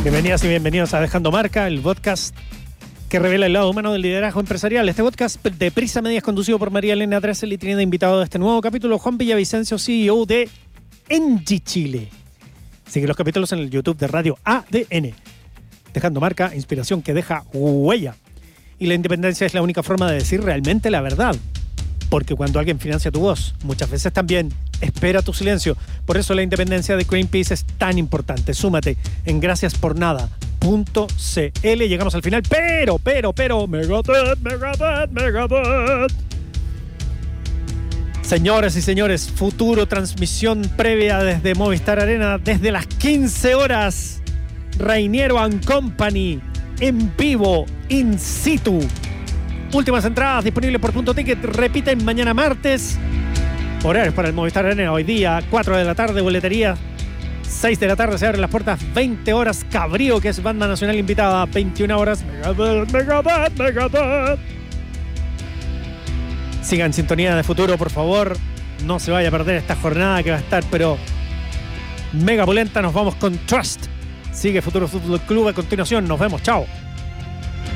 Bienvenidas y bienvenidos a Dejando Marca, el podcast que revela el lado humano del liderazgo empresarial. Este podcast de Prisa Media es conducido por María Elena Dressel y tiene de invitado de este nuevo capítulo Juan Villavicencio, CEO de Engie Chile. Sigue los capítulos en el YouTube de Radio ADN. Dejando Marca, inspiración que deja huella. Y la independencia es la única forma de decir realmente la verdad. Porque cuando alguien financia tu voz, muchas veces también espera tu silencio. Por eso la independencia de Greenpeace es tan importante. Súmate en graciaspornada.cl. Llegamos al final, pero, Megadeth. Señoras y señores, futuro transmisión previa desde Movistar Arena, desde las 15 horas. Reiniero & Company, en vivo, in situ. Últimas entradas disponibles por Punto Ticket. Repiten mañana martes. Horarios para el Movistar Arena hoy día, 4 de la tarde, boletería. 6 de la tarde se abren las puertas, 20 horas. Cabrío, que es banda nacional invitada, 21 horas. Megadeth. Sigan en sintonía de futuro, por favor. No se vaya a perder esta jornada que va a estar, pero mega pulenta. Nos vamos con Trust. Sigue Futuro Fútbol Club a continuación. Nos vemos. Chao.